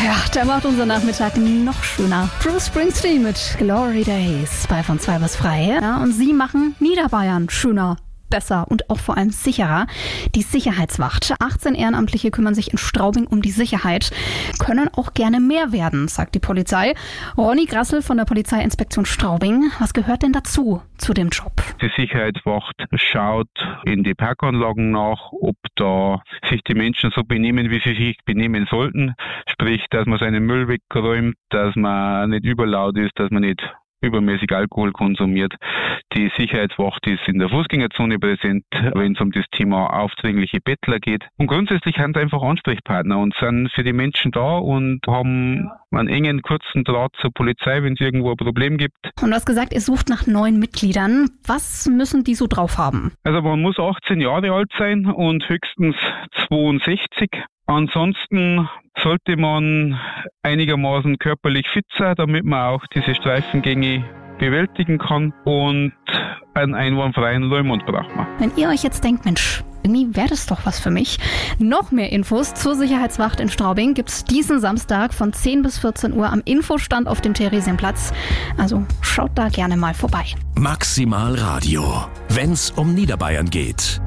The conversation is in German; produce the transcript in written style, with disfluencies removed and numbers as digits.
Ja, der macht unseren Nachmittag noch schöner. Bruce Springsteen mit Glory Days bei von 2 bis frei. Ja, und sie machen Niederbayern schöner, besser und auch vor allem sicherer. Die Sicherheitswacht. 18 Ehrenamtliche kümmern sich in Straubing um die Sicherheit. Können auch gerne mehr werden, sagt die Polizei. Ronny Grassel von der Polizeiinspektion Straubing. Was gehört denn dazu, zu dem Job? Die Sicherheitswacht schaut in die Parkanlagen nach, ob da sich die Menschen so benehmen, wie sie sich benehmen sollten. Sprich, dass man seinen Müll wegräumt, dass man nicht überlaut ist, dass man nicht übermäßig Alkohol konsumiert. Die Sicherheitswacht ist in der Fußgängerzone präsent, wenn es um das Thema aufdringliche Bettler geht. Und grundsätzlich sind sie einfach Ansprechpartner und sind für die Menschen da und haben einen engen, kurzen Draht zur Polizei, wenn es irgendwo ein Problem gibt. Und du hast gesagt, ihr sucht nach neuen Mitgliedern. Was müssen die so drauf haben? Also man muss 18 Jahre alt sein und höchstens 62. Ansonsten sollte man einigermaßen körperlich fit sein, damit man auch diese Streifengänge bewältigen kann, und einen einwandfreien Leumund braucht man. Wenn ihr euch jetzt denkt, Mensch, irgendwie wäre das doch was für mich. Noch mehr Infos zur Sicherheitswacht in Straubing gibt's diesen Samstag von 10 bis 14 Uhr am Infostand auf dem Theresienplatz. Also schaut da gerne mal vorbei. Maximal Radio, wenn's um Niederbayern geht.